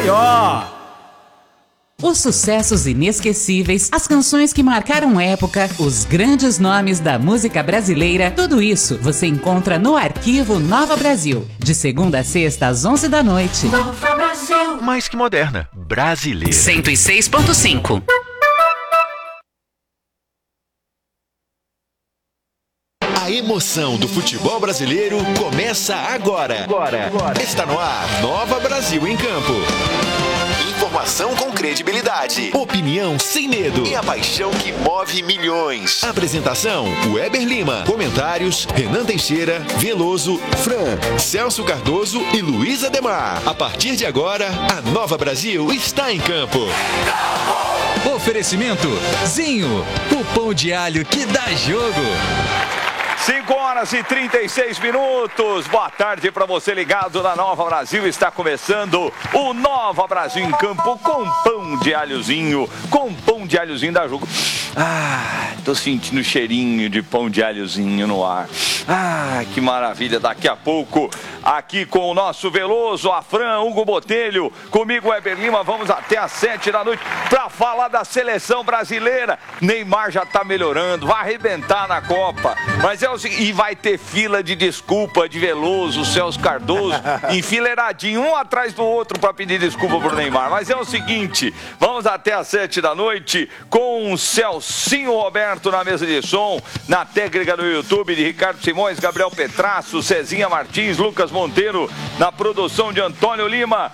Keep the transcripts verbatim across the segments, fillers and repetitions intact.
melhor. Os sucessos inesquecíveis, as canções que marcaram época, os grandes nomes da música brasileira, tudo isso você encontra no Arquivo Nova Brasil. De segunda a sexta, às onze da noite. Nova Brasil. Mais que moderna, brasileira. cento e seis ponto cinco. A emoção do futebol brasileiro começa agora. Agora. Agora. Está no ar, Nova Brasil em Campo. Informação com credibilidade, opinião sem medo e a paixão que move milhões. Apresentação, Weber Lima. Comentários, Renan Teixeira, Veloso, Fran, Celso Cardoso e Luiz Ademar. A partir de agora, a Nova Brasil está em campo. Oferecimento, Zinho, o pão de alho que dá jogo. cinco horas e trinta e seis minutos. Boa tarde para você ligado na Nova Brasil. Está começando o Nova Brasil em Campo com pão de alhozinho. Com pão de alhozinho da jogo. Ah, tô sentindo o cheirinho de pão de alhozinho no ar. Ah, que maravilha. Daqui a pouco, aqui com o nosso Veloso, Afran, Hugo Botelho, comigo, Weber Lima, vamos até às sete da noite para falar da seleção brasileira. Neymar já tá melhorando, vai arrebentar na Copa. Mas é o seguinte, e vai ter fila de desculpa de Veloso, Celso Cardoso, enfileiradinho, um atrás do outro para pedir desculpa pro Neymar. Mas é o seguinte, vamos até às sete da noite com o Celcinho Roberto na mesa de som, na técnica do YouTube de Ricardo Simões, Gabriel Petrasso, Cezinha Martins, Lucas Monteiro, na produção de Antônio Lima.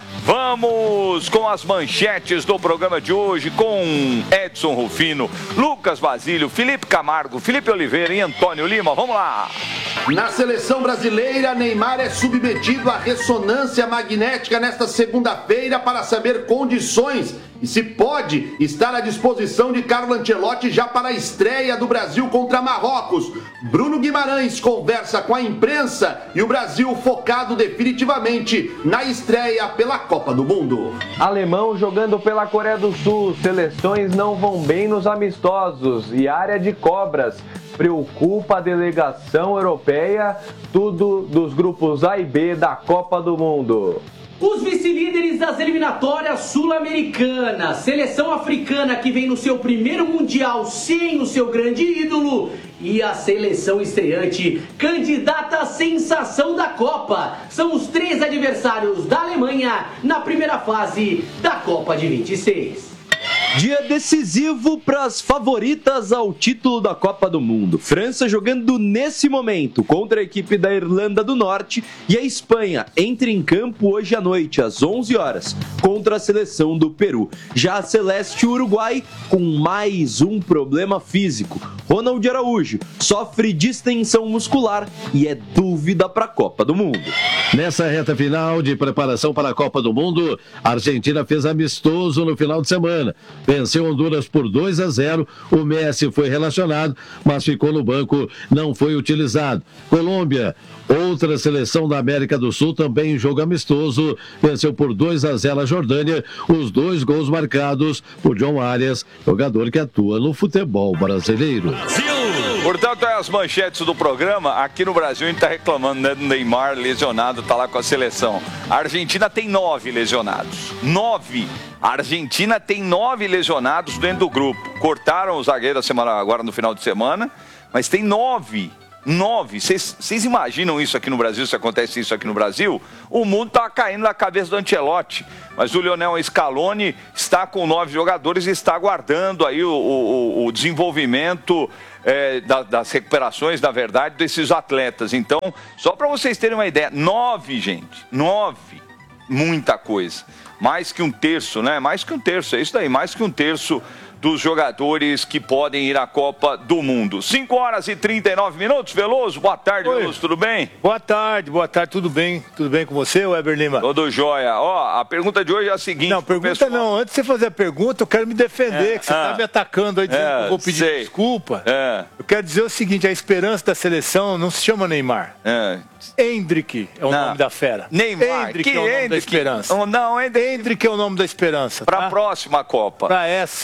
Vamos com as manchetes do programa de hoje, com Edson Rufino, Lucas Basílio, Felipe Camargo, Felipe Oliveira e Antônio Lima. Vamos lá! Na seleção brasileira, Neymar é submetido à ressonância magnética nesta segunda-feira para saber condições e se pode estar à disposição de Carlo Ancelotti já para a estreia do Brasil contra Marrocos. Bruno Guimarães conversa com a imprensa e o Brasil focado definitivamente na estreia pela Copa do Mundo. Alemão jogando pela Coreia do Sul, seleções não vão bem nos amistosos e área de cobras preocupa a delegação europeia, tudo dos grupos A e B da Copa do Mundo. Os vice-líderes das eliminatórias sul-americanas, seleção africana que vem no seu primeiro mundial sem o seu grande ídolo e a seleção estreante, candidata à sensação da Copa. São os três adversários da Alemanha na primeira fase da Copa de vinte e seis. Dia decisivo para as favoritas ao título da Copa do Mundo. França jogando nesse momento contra a equipe da Irlanda do Norte e a Espanha entra em campo hoje à noite, às onze horas, contra a seleção do Peru. Já a Celeste Uruguai com mais um problema físico. Ronald Araújo sofre distensão muscular e é dúvida para a Copa do Mundo. Nessa reta final de preparação para a Copa do Mundo, a Argentina fez amistoso no final de semana. Venceu Honduras por dois a zero, o Messi foi relacionado, mas ficou no banco, não foi utilizado. Colômbia, outra seleção da América do Sul, também em jogo amistoso, venceu por dois a zero a Jordânia, os dois gols marcados por John Arias, jogador que atua no futebol brasileiro. Portanto, é as manchetes do programa. Aqui no Brasil a gente está reclamando, né, do Neymar lesionado, tá lá com a seleção. A Argentina tem nove lesionados. Nove! A Argentina tem nove lesionados dentro do grupo. Cortaram o zagueiro a semana, agora no final de semana, mas tem nove. Nove. Vocês imaginam isso aqui no Brasil, se acontece isso aqui no Brasil? O mundo está caindo na cabeça do Ancelotti. Mas o Lionel Scaloni está com nove jogadores e está aguardando aí o, o, o desenvolvimento é, da, das recuperações, na verdade, desses atletas. Então, só para vocês terem uma ideia, nove, gente, nove, muita coisa. Mais que um terço, né? Mais que um terço, é isso daí, mais que um terço dos jogadores que podem ir à Copa do Mundo. cinco horas e trinta e nove minutos, Veloso, boa tarde, Oi. Veloso, tudo bem? Boa tarde, boa tarde, tudo bem? Tudo bem com você, Weber Lima? Tudo jóia. Ó, a pergunta de hoje é a seguinte... Não, pergunta pessoal... não, antes de você fazer a pergunta, eu quero me defender, é, que você ah, tá me atacando aí, dizendo é, que eu vou pedir sei. desculpa. É. Eu quero dizer o seguinte, a esperança da seleção não se chama Neymar. É. Endrick é o não. nome da fera. Neymar, Endrick que é o nome Endrick? da esperança. Oh, não, Endrick... Endrick é o nome da esperança. Para a tá? próxima Copa. Para essa. Não,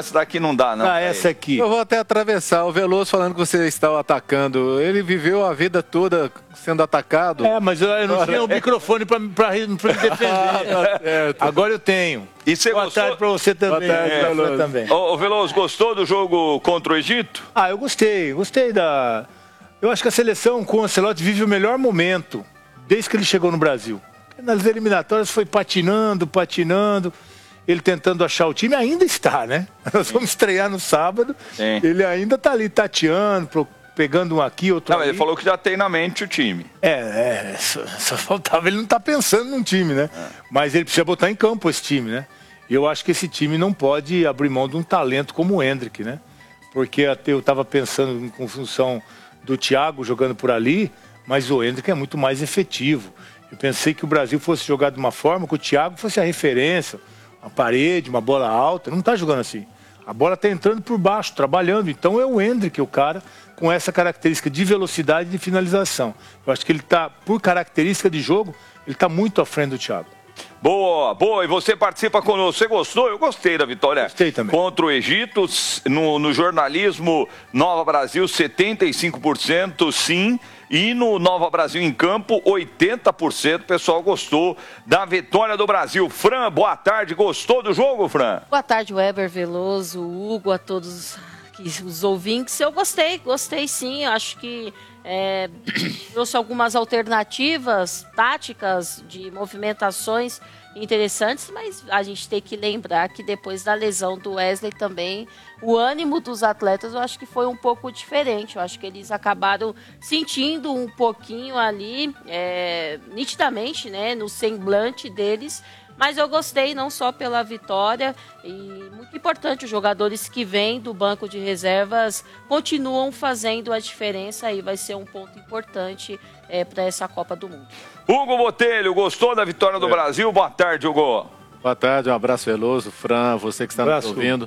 essa daqui não dá, não. Ah, essa aqui. Eu vou até atravessar. O Veloso falando que você está o atacando. Ele viveu a vida toda sendo atacado. É, mas eu, eu não tinha o microfone para me defender. Ah, tá Agora eu tenho. E você Boa gostou? tarde para você também. Boa tarde, é, Veloso. também. Ô, Veloso, gostou do jogo contra o Egito? Ah, eu gostei. Gostei da... Eu acho que a seleção com o Ancelotti vive o melhor momento desde que ele chegou no Brasil. Nas eliminatórias foi patinando, patinando, ele tentando achar o time, ainda está, né? Nós vamos estrear no sábado, Sim. ele ainda está ali tateando, pegando um aqui, outro não, ali. Ele falou que já tem na mente o time. É, é só, só faltava, ele não está pensando num time, né? É. Mas ele precisa botar em campo esse time, né? E eu acho que esse time não pode abrir mão de um talento como o Endrick, né? Porque até eu estava pensando com função do Thiago jogando por ali, mas o Endrick é muito mais efetivo. Eu pensei que o Brasil fosse jogar de uma forma que o Thiago fosse a referência, uma parede, uma bola alta. Não está jogando assim. A bola está entrando por baixo, trabalhando. Então é o Endrick, o cara, com essa característica de velocidade e de finalização. Eu acho que ele está, por característica de jogo, ele está muito à frente do Thiago. Boa, boa. E você participa conosco. Você gostou? Eu gostei da vitória. Gostei também. Contra o Egito. No, no jornalismo Nova Brasil, setenta e cinco por cento sim. E no Nova Brasil em Campo, oitenta por cento. O pessoal gostou da vitória do Brasil. Fran, boa tarde. Gostou do jogo, Fran? Boa tarde, Weber, Veloso, Hugo, a todos os ouvintes. Eu gostei, gostei sim. Eu acho que é, trouxe algumas alternativas táticas de movimentações interessantes, mas a gente tem que lembrar que depois da lesão do Wesley também, o ânimo dos atletas eu acho que foi um pouco diferente. Eu acho que eles acabaram sentindo um pouquinho ali, é, nitidamente, né, no semblante deles. Mas eu gostei não só pela vitória, e muito importante, os jogadores que vêm do banco de reservas continuam fazendo a diferença e vai ser um ponto importante é, para essa Copa do Mundo. Hugo Botelho, gostou da vitória do é. Brasil? Boa tarde, Hugo. Boa tarde, um abraço Veloso, Fran, você que está nos ouvindo.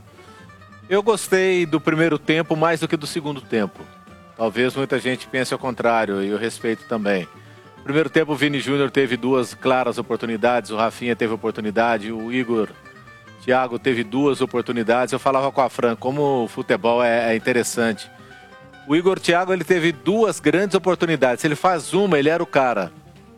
Eu gostei do primeiro tempo mais do que do segundo tempo. Talvez muita gente pense ao contrário, e eu respeito também. Primeiro tempo, o Vini Júnior teve duas claras oportunidades, o Rafinha teve oportunidade, o Igor, Thiago teve duas oportunidades. Eu falava com a Fran como o futebol é, é interessante. O Igor Thiago, ele teve duas grandes oportunidades. Se ele faz uma, ele era o cara.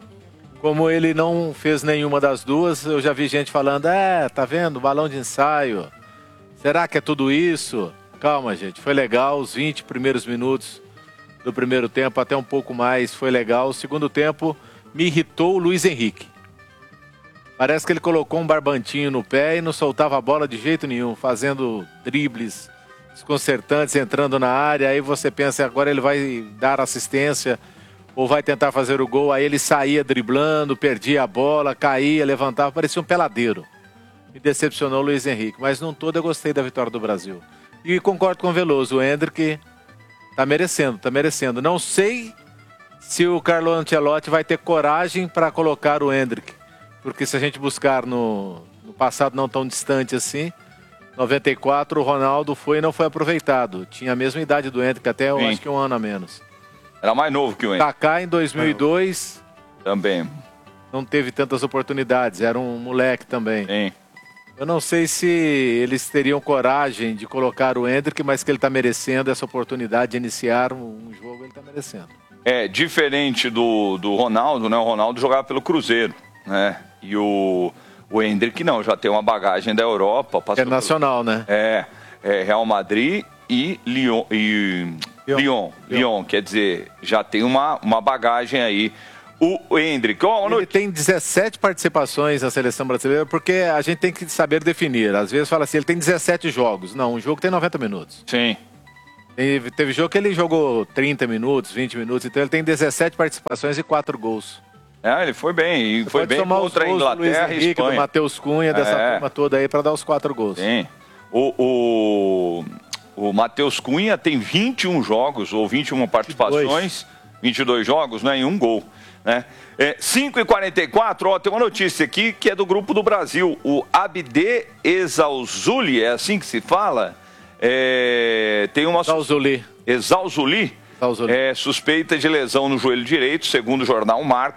Como ele não fez nenhuma das duas, eu já vi gente falando, é, tá vendo, balão de ensaio. Será que é tudo isso? Calma, gente, foi legal, os vinte primeiros minutos do primeiro tempo, até um pouco mais, foi legal. O segundo tempo me irritou o Luiz Henrique. Parece que ele colocou um barbantinho no pé e não soltava a bola de jeito nenhum, fazendo dribles desconcertantes, entrando na área. Aí você pensa, agora ele vai dar assistência ou vai tentar fazer o gol. Aí ele saía driblando, perdia a bola, caía, levantava, parecia um peladeiro. Me decepcionou o Luiz Henrique, mas num todo eu gostei da vitória do Brasil. E concordo com o Veloso, o Endrick tá merecendo, tá merecendo. Não sei se o Carlo Ancelotti vai ter coragem para colocar o Endrick, porque se a gente buscar no, no passado não tão distante assim, noventa e quatro o Ronaldo foi e não foi aproveitado. Tinha a mesma idade do Endrick, até eu acho que um ano a menos. Era mais novo que o Endrick. Kaká em dois mil e dois também não teve tantas oportunidades, era um moleque também. Sim. Eu não sei se eles teriam coragem de colocar o Endrick, mas que ele está merecendo essa oportunidade de iniciar um jogo, ele está merecendo. É, diferente do, do Ronaldo, né? O Ronaldo jogava pelo Cruzeiro, né? E o, o Endrick não, já tem uma bagagem da Europa. É nacional, por, né? É, é Real Madrid e Lyon, e Lyon. Lyon, Lyon, quer dizer, já tem uma, uma bagagem aí. O Endrick, oh, ele tem dezessete participações na seleção brasileira, porque a gente tem que saber definir. Às vezes fala assim, ele tem dezessete jogos. Não, um jogo tem noventa minutos. Sim. Teve, teve jogo que ele jogou trinta minutos, vinte minutos, então ele tem dezessete participações e quatro gols. É, ele foi bem, e Você foi bem contra a Inglaterra e Espanha. Do Matheus Cunha, dessa é. turma toda aí, para dar os quatro gols. Sim. O, o, o Matheus Cunha tem vinte e um jogos, ou vinte e uma participações, vinte e dois jogos, né, e um gol. Né? É, cinco e quarenta e quatro, ó, tem uma notícia aqui que é do Grupo do Brasil. O Abde Exauzuli, é assim que se fala? É, tem uma... Exauzuli. Exauzuli? É, suspeita de lesão no joelho direito, segundo o jornal Marca,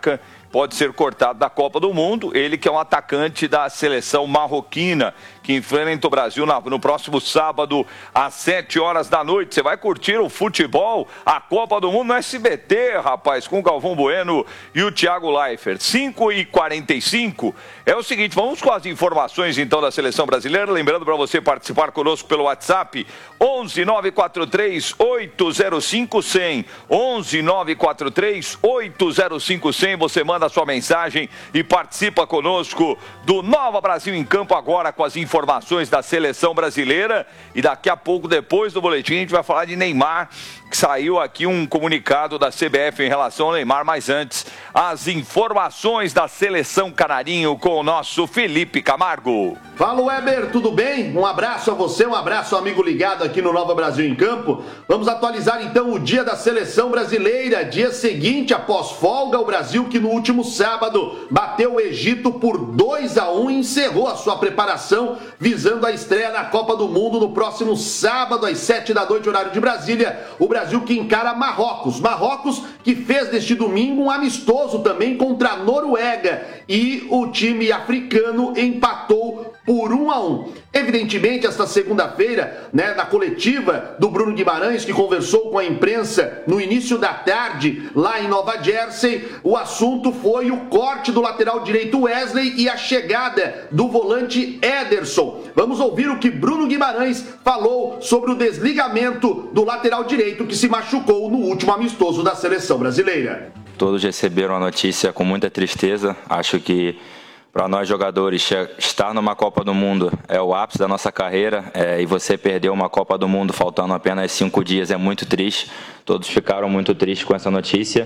pode ser cortado da Copa do Mundo. Ele que é um atacante da seleção marroquina, que enfrenta o Brasil no próximo sábado, às sete horas da noite. Você vai curtir o futebol, a Copa do Mundo no S B T, rapaz, com o Galvão Bueno e o Thiago Leifert. cinco e quarenta e cinco. É o seguinte, vamos com as informações então da seleção brasileira. Lembrando para você participar conosco pelo WhatsApp, onze nove quatro três oito zero cinco cem. onze nove quatro três oito zero cinco cem. Você manda a sua mensagem e participa conosco do Nova Brasil em Campo agora com as informações da seleção brasileira. E daqui a pouco, depois do boletim, a gente vai falar de Neymar, que saiu aqui um comunicado da C B F em relação ao Neymar, mas antes, as informações da seleção canarinho com o nosso Felipe Camargo. Fala, Weber, tudo bem? Um abraço a você, um abraço, amigo ligado aqui no Nova Brasil em Campo. Vamos atualizar então o dia da seleção brasileira. Dia seguinte, após folga, o Brasil que no último sábado bateu o Egito por dois a um e encerrou a sua preparação visando a estreia na Copa do Mundo no próximo sábado às sete da noite, horário de Brasília. O Brasil que encara Marrocos. Marrocos que fez neste domingo um amistoso também contra a Noruega e o time africano empatou por um a um. Evidentemente, esta segunda-feira, né, na coletiva do Bruno Guimarães, que conversou com a imprensa no início da tarde, lá em Nova Jersey, o assunto foi o corte do lateral direito Wesley e a chegada do volante Ederson. Vamos ouvir o que Bruno Guimarães falou sobre o desligamento do lateral direito que se machucou no último amistoso da seleção brasileira. Todos receberam a notícia com muita tristeza. Acho que para nós jogadores, estar numa Copa do Mundo é o ápice da nossa carreira, é, e você perder uma Copa do Mundo faltando apenas cinco dias é muito triste. Todos ficaram muito tristes com essa notícia.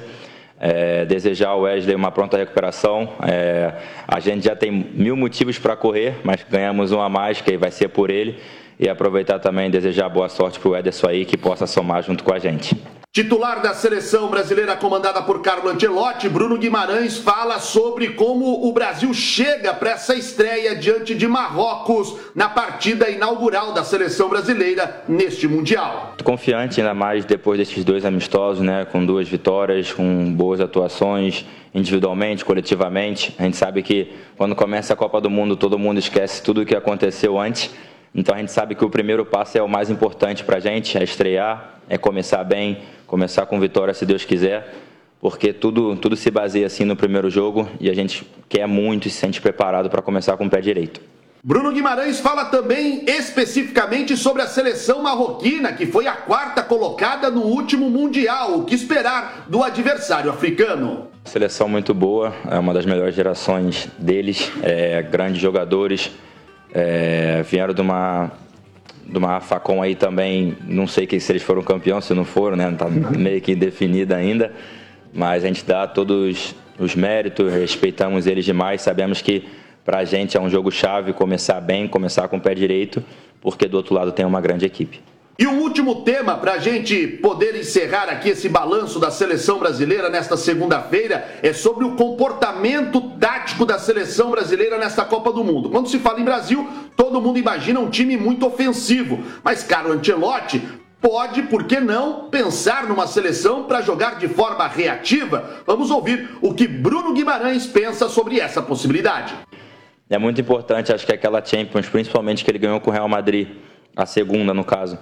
É, desejar ao Wesley uma pronta recuperação. É, a gente já tem mil motivos para correr, mas ganhamos um a mais, que vai ser por ele. E aproveitar também e desejar boa sorte para o Ederson aí, que possa somar junto com a gente. Titular da seleção brasileira comandada por Carlo Ancelotti, Bruno Guimarães fala sobre como o Brasil chega para essa estreia diante de Marrocos na partida inaugural da seleção brasileira neste Mundial. Tô confiante, ainda mais depois desses dois amistosos, né, com duas vitórias, com boas atuações individualmente, coletivamente. A gente sabe que quando começa a Copa do Mundo todo mundo esquece tudo o que aconteceu antes. Então a gente sabe que o primeiro passo é o mais importante para a gente, é estrear, é começar bem, começar com vitória se Deus quiser, porque tudo, tudo se baseia assim no primeiro jogo e a gente quer muito e se sente preparado para começar com o pé direito. Bruno Guimarães fala também especificamente sobre a seleção marroquina, que foi a quarta colocada no último Mundial. O que esperar do adversário africano? Seleção muito boa, é uma das melhores gerações deles, é, grandes jogadores. É, vieram de uma, de uma Facom aí também, não sei que se eles foram campeões, se não foram, né? Não está meio que indefinida ainda, mas a gente dá todos os méritos, respeitamos eles demais, sabemos que para a gente é um jogo-chave começar bem, começar com o pé direito, porque do outro lado tem uma grande equipe. E um último tema para a gente poder encerrar aqui esse balanço da seleção brasileira nesta segunda-feira é sobre o comportamento tático da seleção brasileira nesta Copa do Mundo. Quando se fala em Brasil, todo mundo imagina um time muito ofensivo, mas Carlo Ancelotti pode, por que não, pensar numa seleção para jogar de forma reativa? Vamos ouvir o que Bruno Guimarães pensa sobre essa possibilidade. É muito importante, acho que aquela Champions, principalmente que ele ganhou com o Real Madrid, a segunda no caso,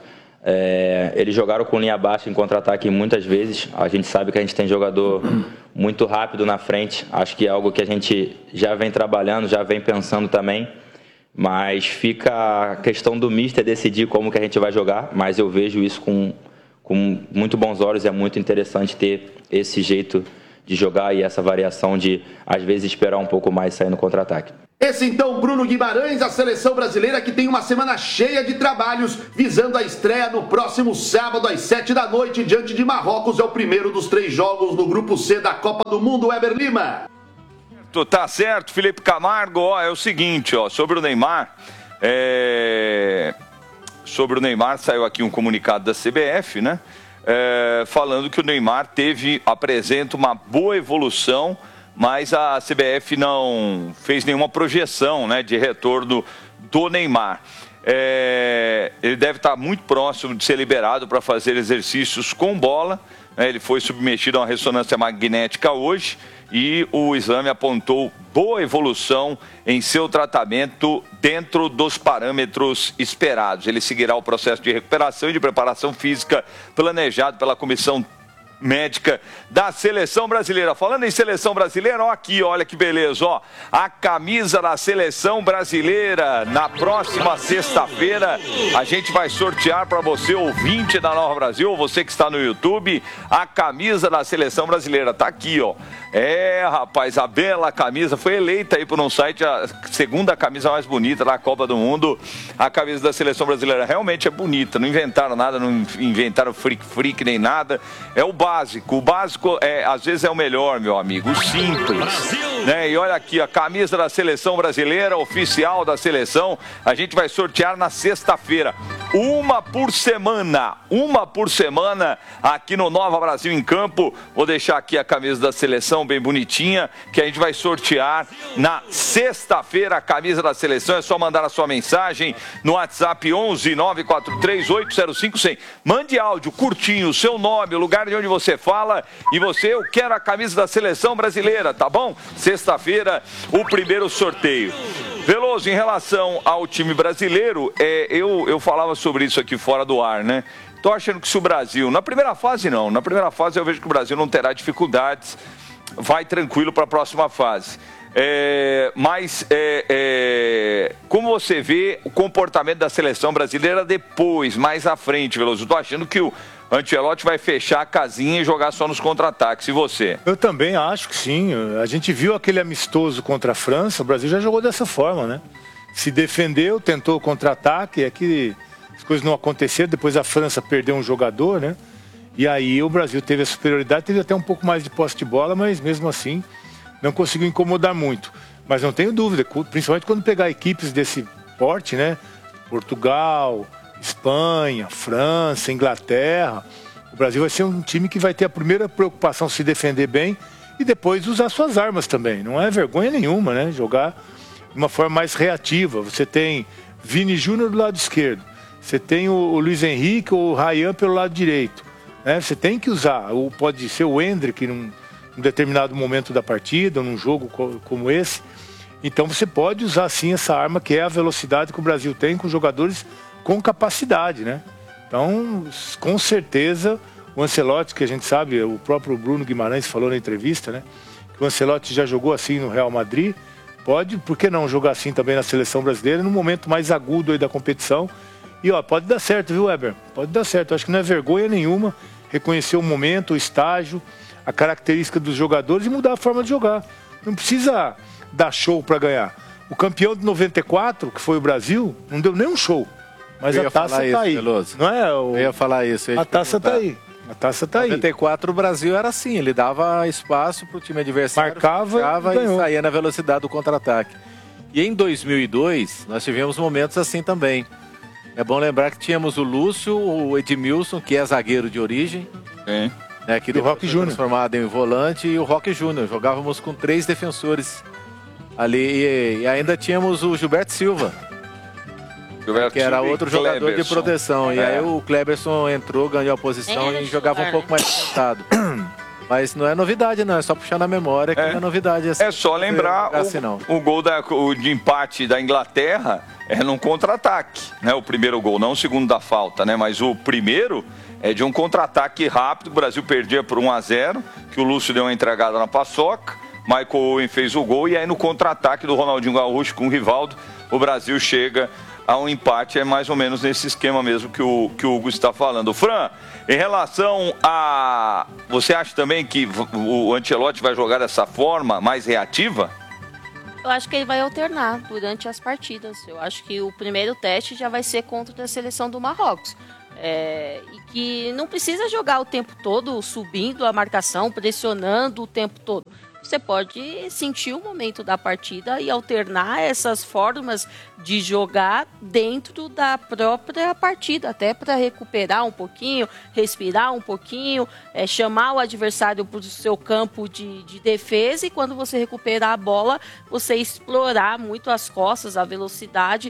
É, eles jogaram com linha baixa em contra-ataque muitas vezes. A gente sabe que a gente tem jogador muito rápido na frente. Acho que é algo que a gente já vem trabalhando, já vem pensando também. Mas fica a questão do mister decidir como que a gente vai jogar. Mas eu vejo isso com, com muito bons olhos. É muito interessante ter esse jeito de jogar e essa variação de, às vezes, esperar um pouco mais e sair no contra-ataque. Esse então, Bruno Guimarães, a seleção brasileira que tem uma semana cheia de trabalhos, visando a estreia no próximo sábado às sete da noite, diante de Marrocos. É o primeiro dos três jogos no Grupo C da Copa do Mundo. Weber Lima. Tá certo, Felipe Camargo. Ó, é o seguinte, ó, sobre o Neymar, é... sobre o Neymar saiu aqui um comunicado da C B F, né? É... falando que o Neymar teve, apresenta uma boa evolução, mas a C B F não fez nenhuma projeção, né, de retorno do Neymar. É, ele deve estar muito próximo de ser liberado para fazer exercícios com bola, né, ele foi submetido a uma ressonância magnética hoje e o exame apontou boa evolução em seu tratamento dentro dos parâmetros esperados. Ele seguirá o processo de recuperação e de preparação física planejado pela comissão médica da seleção brasileira. Falando em seleção brasileira, ó aqui, olha que beleza, ó, a camisa da seleção brasileira. Na próxima sexta-feira a gente vai sortear para você, ouvinte da Nova Brasil, você que está no YouTube, a camisa da seleção brasileira. Tá aqui, ó. É, rapaz, a bela camisa foi eleita aí por um site a segunda camisa mais bonita da Copa do Mundo. A camisa da seleção brasileira realmente é bonita, não inventaram nada, não inventaram freak freak nem nada. É o básico, o básico é, às vezes é o melhor, meu amigo, o simples, né? E olha aqui, a camisa da seleção brasileira, oficial da seleção, a gente vai sortear na sexta-feira, uma por semana, uma por semana aqui no Nova Brasil em Campo. Vou deixar aqui a camisa da seleção bem bonitinha, que a gente vai sortear na sexta-feira, a camisa da seleção. É só mandar a sua mensagem no WhatsApp onze nove quatro três oito zero cinco zero zero. Mande áudio curtinho, o seu nome, o lugar de onde você fala, e você, eu quero a camisa da seleção brasileira, tá bom? Sexta-feira, o primeiro sorteio. Veloso, em relação ao time brasileiro, é, eu, eu falava sobre isso aqui fora do ar, né? Tô achando que se o Brasil, na primeira fase não, na primeira fase eu vejo que o Brasil não terá dificuldades, vai tranquilo para a próxima fase. É, mas é, é, como você vê o comportamento da seleção brasileira depois, mais à frente, Veloso? Eu tô achando que o Ancelotti vai fechar a casinha e jogar só nos contra-ataques. E você? Eu também acho que sim. A gente viu aquele amistoso contra a França, o Brasil já jogou dessa forma, né? Se defendeu, tentou contra-ataque, é que as coisas não aconteceram. Depois a França perdeu um jogador, né? E aí o Brasil teve a superioridade, teve até um pouco mais de posse de bola, mas mesmo assim não conseguiu incomodar muito. Mas não tenho dúvida, principalmente quando pegar equipes desse porte, né? Portugal, Espanha, França, Inglaterra. O Brasil vai ser um time que vai ter a primeira preocupação se defender bem e depois usar suas armas também. Não é vergonha nenhuma, né? Jogar de uma forma mais reativa. Você tem Vini Júnior do lado esquerdo. Você tem o, o Luiz Henrique ou o Ryan pelo lado direito. Né? Você tem que usar. Ou pode ser o Endrick num, num determinado momento da partida, num jogo co como esse. Então você pode usar sim essa arma que é a velocidade que o Brasil tem com jogadores com capacidade, né? Então, com certeza, o Ancelotti, que a gente sabe, o próprio Bruno Guimarães falou na entrevista, né? Que o Ancelotti já jogou assim no Real Madrid, pode, por que não jogar assim também na seleção brasileira, no momento mais agudo aí da competição. E ó, pode dar certo, viu, Weber? Pode dar certo, acho que não é vergonha nenhuma reconhecer o momento, o estágio, a característica dos jogadores e mudar a forma de jogar. Não precisa dar show para ganhar. O campeão de noventa e quatro, que foi o Brasil, não deu nem um show. Mas a taça tá aí, Veloso. Não é? O... Eu ia falar isso. Ia a taça tá aí. A taça tá aí. Em noventa e quatro o Brasil era assim, ele dava espaço pro time adversário, marcava e, e saía na velocidade do contra-ataque. E em dois mil e dois nós tivemos momentos assim também. É bom lembrar que tínhamos o Lúcio, o Edmilson, que é zagueiro de origem, é. né, que o Roque Júnior transformado em volante, e o Roque Júnior. Jogávamos com três defensores ali e, e ainda tínhamos o Gilberto Silva. Que era outro jogador Kleberson. de proteção. É. E aí o Kleberson entrou, ganhou a posição e jogava um pouco mais sentado. Mas não é novidade, não. É só puxar na memória que é. não é novidade. Assim, é só lembrar o, assim, o gol da, o de empate da Inglaterra é num contra-ataque, né? O primeiro gol, não o segundo da falta, né? Mas o primeiro é de um contra-ataque rápido. O Brasil perdia por um a zero, que o Lúcio deu uma entregada na paçoca. Michael Owen fez o gol. E aí no contra-ataque do Ronaldinho Gaúcho com o Rivaldo, o Brasil chega a um empate. É mais ou menos nesse esquema mesmo que o, que o Hugo está falando. Fran, em relação a... Você acha também que o Ancelotti vai jogar dessa forma, mais reativa? Eu acho que ele vai alternar durante as partidas. Eu acho que o primeiro teste já vai ser contra a seleção do Marrocos. É, e que não precisa jogar o tempo todo subindo a marcação, pressionando o tempo todo. Você pode sentir o momento da partida e alternar essas formas de jogar dentro da própria partida, até para recuperar um pouquinho, respirar um pouquinho, é, chamar o adversário para o seu campo de, de defesa, e quando você recuperar a bola, você explorar muito as costas, a velocidade,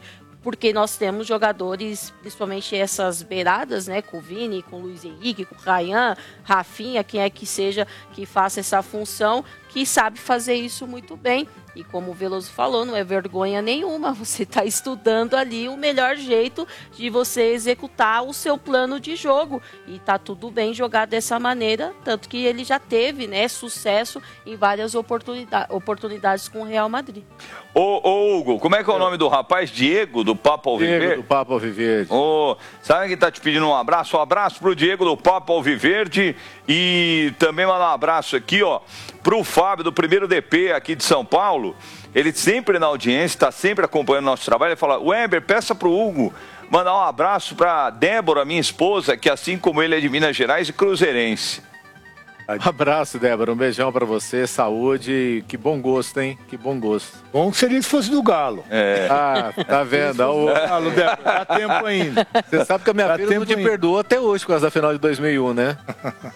porque nós temos jogadores, principalmente essas beiradas, né, com o Vini, com o Luiz Henrique, com o Ryan, Rafinha, quem é que seja que faça essa função, que sabe fazer isso muito bem. E como o Veloso falou, não é vergonha nenhuma, você está estudando ali o melhor jeito de você executar o seu plano de jogo. E tá tudo bem jogar dessa maneira, tanto que ele já teve, né, sucesso em várias oportunidade, oportunidades com o Real Madrid. Ô, ô, Hugo, como é que é o nome do rapaz? Diego, do Papo Alviverde? Diego, do Papo Alviverde. Ô, sabe quem tá te pedindo um abraço? Um abraço pro Diego, do Papo Alviverde. E também mandar um abraço aqui, ó, pro Fábio, do Primeiro D P aqui de São Paulo. Ele sempre na audiência, está sempre acompanhando o nosso trabalho. Ele fala, Weber, peça pro Hugo mandar um abraço pra Débora, minha esposa, que assim como ele é de Minas Gerais e cruzeirense. Um abraço, Débora. Um beijão pra você, saúde. Que bom gosto, hein? Que bom gosto. Bom que seria se fosse do Galo. É. Ah, tá vendo? O Galo, Débora, dá tempo ainda. Você sabe que a minha Dá filha não te tempo ainda. perdoou até hoje por causa da final de dois mil e um, né?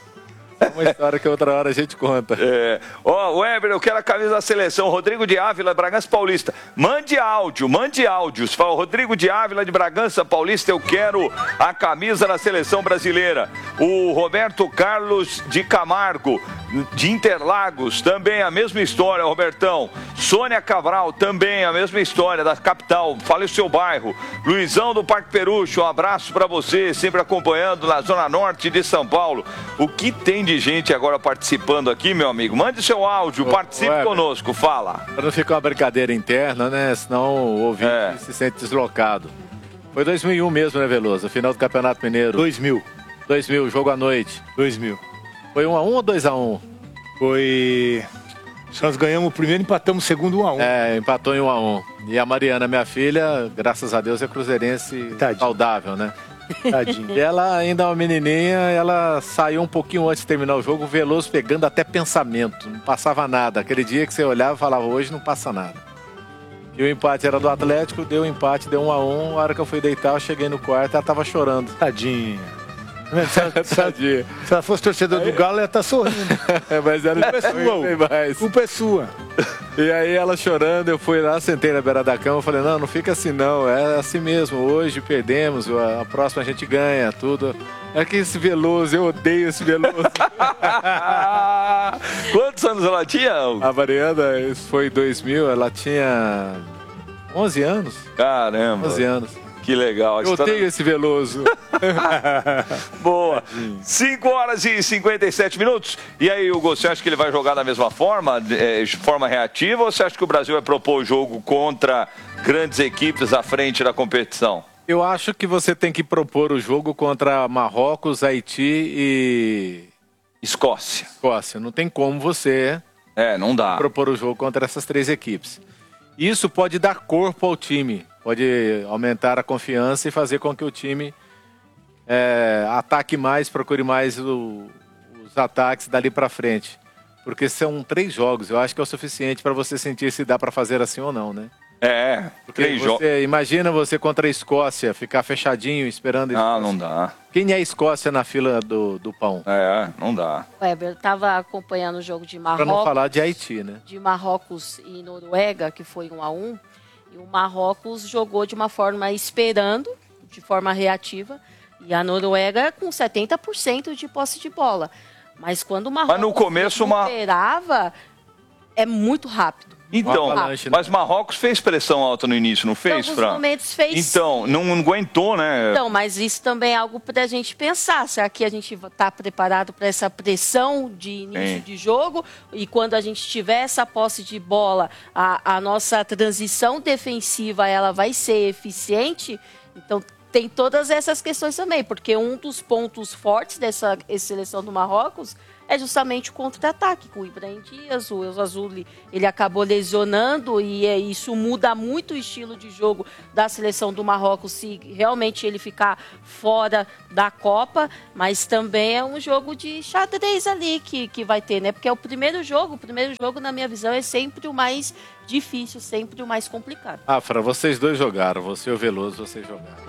É uma história que outra hora a gente conta. É. Ó, oh, Weber, eu quero a camisa da seleção. Rodrigo de Ávila, Bragança Paulista. Mande áudio, mande áudios. Fala, Rodrigo de Ávila, de Bragança Paulista, eu quero a camisa da seleção brasileira. O Roberto Carlos de Camargo, de Interlagos, também a mesma história, Robertão. Sônia Cabral, também a mesma história, da capital. Fale o seu bairro. Luizão do Parque Perucho, um abraço pra você, sempre acompanhando na Zona Norte de São Paulo. O que tem de gente agora participando aqui, meu amigo? Mande seu áudio, Ô, participe Weber, conosco, fala. Pra não ficar uma brincadeira interna, né? Senão o ouvinte É. se sente deslocado. Foi dois mil e um mesmo, né, Veloso? Final do Campeonato Mineiro. dois mil. dois mil, jogo à noite. dois mil. Foi um a um ou dois a um? Foi... Nós ganhamos o primeiro e empatamos o segundo um a um. É, empatou em um a um. E a Mariana, minha filha, graças a Deus, é cruzeirense Tadinho. saudável, né? Tadinho. E ela ainda é uma menininha, ela saiu um pouquinho antes de terminar o jogo, o Veloso pegando até pensamento, não passava nada. Aquele dia que você olhava e falava, hoje não passa nada. E o empate era do Atlético, deu um empate, deu um a um. A hora que eu fui deitar, eu cheguei no quarto, ela tava chorando. Tadinha. Se ela, se ela- se ela fosse torcedor do Galo, ela ia estar sorrindo. Mas ela Culpa é sua, bem Hugo. mais. Culpa é sua. E aí ela chorando, eu fui lá, sentei na beira da cama, falei, não, não fica assim não, é assim mesmo, hoje perdemos, a próxima a gente ganha, tudo. É que esse Veloso, eu odeio esse Veloso. Quantos anos ela tinha, Hugo? A Mariana, isso foi em dois mil, ela tinha onze anos. Caramba. onze anos. Que legal. A Eu história- odeio esse Veloso. Boa. cinco horas e cinquenta e sete minutos. E aí, Hugo, você acha que ele vai jogar da mesma forma, é, de forma reativa, ou você acha que o Brasil vai propor o jogo contra grandes equipes à frente da competição? Eu acho que você tem que propor o jogo contra Marrocos, Haiti e... Escócia. Escócia. Não tem como você É, não dá. propor o jogo contra essas três equipes. Isso pode dar corpo ao time, pode aumentar a confiança e fazer com que o time é, ataque mais, procure mais o- os ataques dali para frente. Porque são três jogos, eu acho que é o suficiente para você sentir se dá para fazer assim ou não, né? É, Porque três jogos. você, imagina você contra a Escócia, ficar fechadinho esperando... a Ah, Escócia. não dá. Quem é a Escócia na fila do, do pão? É, não dá. Weber, estava acompanhando o jogo de Para não Marrocos. falar de Haiti, né? de Marrocos e Noruega, que foi um a um, e o Marrocos jogou de uma forma esperando, de forma reativa, e a Noruega com setenta por cento de posse de bola. Mas quando o Marrocos Mas no começo, uma- recuperava, é muito rápido. Então, Muito rápido. mas Marrocos fez pressão alta no início, não fez, Em alguns Fran? momentos fez. Então, não, não aguentou, né? Então, mas isso também é algo para a gente pensar. Será que a gente está preparado para essa pressão de início Sim. de jogo? E quando a gente tiver essa posse de bola, a, a nossa transição defensiva ela vai ser eficiente? Então, tem todas essas questões também, porque um dos pontos fortes dessa seleção do Marrocos é justamente o contra-ataque, com o Ibrahim Dias, o El Azuli, ele acabou lesionando e é, isso muda muito o estilo de jogo da seleção do Marrocos se realmente ele ficar fora da Copa, mas também é um jogo de xadrez ali que, que vai ter, né? Porque é o primeiro jogo, o primeiro jogo, na minha visão, é sempre o mais difícil, sempre o mais complicado. Ah, Fran, vocês dois jogaram, você e o Veloso, vocês jogaram.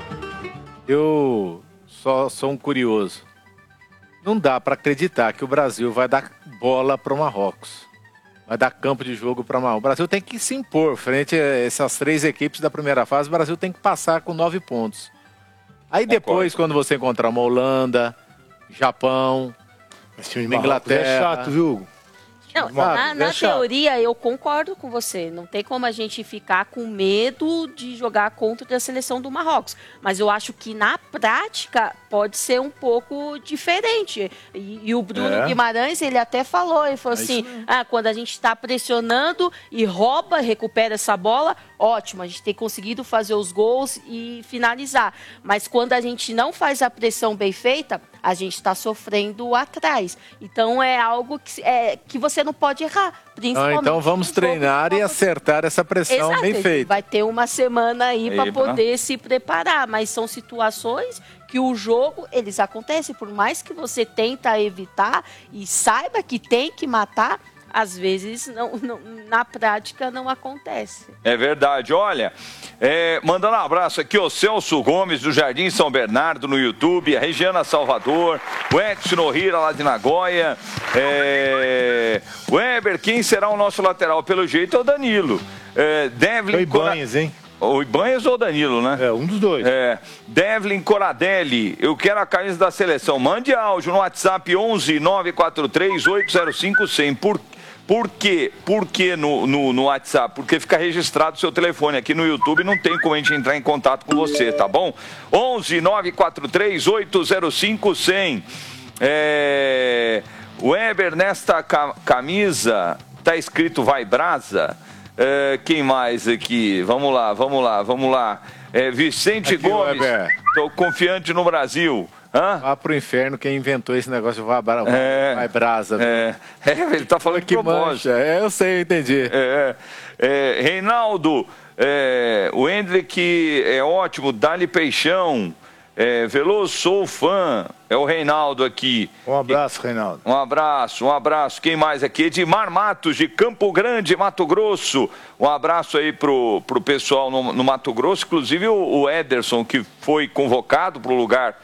Eu só sou um curioso. Não dá para acreditar que o Brasil vai dar bola para o Marrocos. vai dar campo de jogo para mal. O Brasil tem que se impor frente a essas três equipes da primeira fase. O Brasil tem que passar com nove pontos. Aí depois, quando você encontrar uma Holanda, Japão, uma Inglaterra... É chato, viu? Não, na, na teoria eu concordo com você. Não tem como a gente ficar com medo de jogar contra a seleção do Marrocos. Mas eu acho que na prática pode ser um pouco diferente. E, e o Bruno é. Guimarães, ele até falou, ele falou é assim, ah, quando a gente está pressionando e rouba, recupera essa bola, ótimo, a gente tem conseguido fazer os gols e finalizar. Mas quando a gente não faz a pressão bem feita, a gente está sofrendo atrás. Então é algo que, é, que você não pode errar. Ah, então vamos treinar e acertar essa pressão Exato, bem feita. Vai ter uma semana aí para poder se preparar, mas são situações que o jogo, eles acontecem. Por mais que você tenta evitar e saiba que tem que matar, às vezes, não, não, na prática, não acontece. É verdade. Olha, é, mandando um abraço aqui ao Celso Gomes, do Jardim São Bernardo, no YouTube, a Regiana Salvador, o Edson Nohira, lá de Nagoya, é, o Weber, quem será o nosso lateral? Pelo jeito é o Danilo. É, Devlin... Ibanez, hein? O Ibanez ou o Danilo, né? É, um dos dois. É, Devlin Coradelli, eu quero a camisa da seleção. Mande áudio no WhatsApp onze nove quatro três oito zero cinco cem. Por Por quê? Por que no, no, no WhatsApp? Porque fica registrado o seu telefone. Aqui no YouTube não tem como a gente entrar em contato com você, tá bom? onze nove quatro três oito zero cinco cem. É... Weber, nesta ca camisa tá escrito Vai Brasa. É... Quem mais aqui? Vamos lá, vamos lá, vamos lá. É... Vicente aqui, Gomes, Weber. Tô confiante no Brasil. Hã? Vá pro inferno quem inventou esse negócio de vai, vai, é, vai brasa. É, é, ele tá falando que propósito. É, eu sei, eu entendi. É, é, Reinaldo, é, o Hendrick é ótimo, Dali Peixão, é, Veloso, sou fã, é o Reinaldo aqui. Um abraço, Reinaldo. Um abraço, um abraço. Quem mais aqui? Edmar Matos, de Campo Grande, Mato Grosso. Um abraço aí pro, pro pessoal no, no Mato Grosso, inclusive o, o Ederson, que foi convocado pro lugar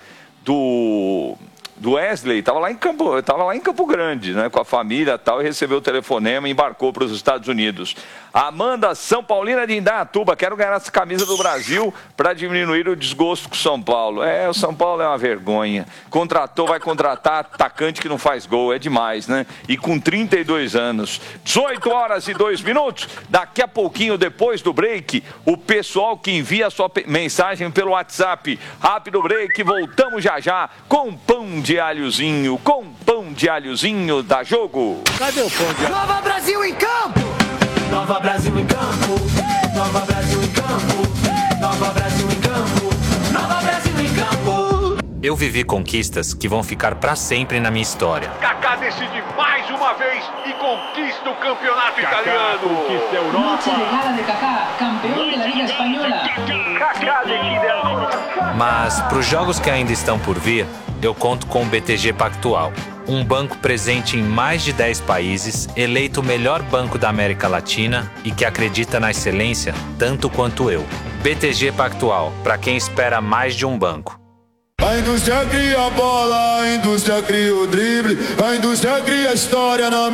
do, do Wesley, estava lá em Campo, tava lá em Campo Grande, né, com a família e tal, e recebeu o telefonema e embarcou para os Estados Unidos. Amanda São Paulina de Indaiatuba, quero ganhar essa camisa do Brasil para diminuir o desgosto com o São Paulo. É, o São Paulo é uma vergonha. Contratou, vai contratar atacante que não faz gol, é demais, né? E com trinta e dois anos. dezoito horas e dois minutos. Daqui a pouquinho, depois do break, o pessoal que envia a sua mensagem pelo WhatsApp. Rápido break, voltamos já já com pão de alhozinho, com pão de alhozinho da Jogo. Cadê o pão de alho? Nova Brasil em campo! Nova Brasil em campo, Nova Brasil em campo, Nova Brasil em campo, Nova Brasil em campo. Eu vivi conquistas que vão ficar pra sempre na minha história. Kaká decide mais uma vez e conquista o campeonato Kaká italiano. Conquista a Europa. Noche de gala de Kaká, campeão da Liga Espanhola. Kaká decide a... Mas pros jogos que ainda estão por vir, eu conto com o B T G Pactual. Um banco presente em mais de dez países, eleito o melhor banco da América Latina e que acredita na excelência tanto quanto eu. B T G Pactual, para quem espera mais de um banco. A indústria cria a bola, a indústria cria o drible, a indústria cria a história na